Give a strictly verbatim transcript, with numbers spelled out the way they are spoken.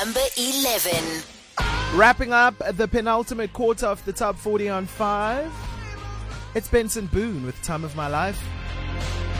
Number eleven. Wrapping up the penultimate quarter of the top forty on five, it's Benson Boone with Time of My Life.